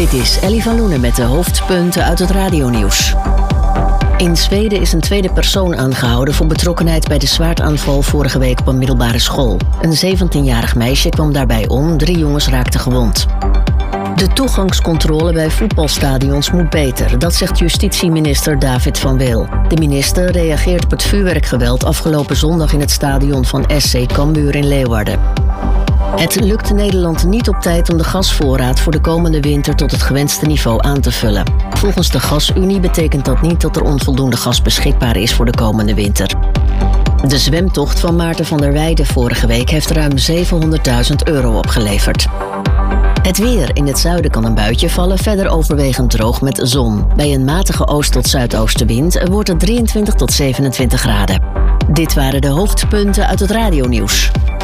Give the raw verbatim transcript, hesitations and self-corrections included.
Dit is Ellie van Loenen met de hoofdpunten uit het radionieuws. In Zweden is een tweede persoon aangehouden voor betrokkenheid bij de zwaardaanval vorige week op een middelbare school. Een zeventienjarig meisje kwam daarbij om, drie jongens raakten gewond. De toegangscontrole bij voetbalstadions moet beter, dat zegt justitieminister David van Weel. De minister reageert op het vuurwerkgeweld afgelopen zondag in het stadion van S C Cambuur in Leeuwarden. Het lukt Nederland niet op tijd om de gasvoorraad voor de komende winter tot het gewenste niveau aan te vullen. Volgens de Gasunie betekent dat niet dat er onvoldoende gas beschikbaar is voor de komende winter. De zwemtocht van Maarten van der Weijden vorige week heeft ruim zevenhonderdduizend euro opgeleverd. Het weer. In het zuiden kan een buitje vallen, verder overwegend droog met zon. Bij een matige oost- tot zuidoostenwind wordt het drieëntwintig tot zevenentwintig graden. Dit waren de hoofdpunten uit het radionieuws.